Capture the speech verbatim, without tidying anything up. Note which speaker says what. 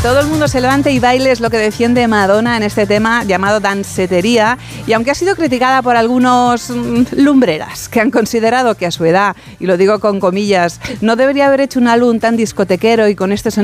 Speaker 1: todo el mundo se levante y baile es lo que defiende Madonna en este tema llamado dancetería, y aunque ha sido criticada por algunos mmm, lumbreras que han considerado que a su edad, y lo digo con comillas, no debería haber hecho un álbum tan discotequero y con este sonido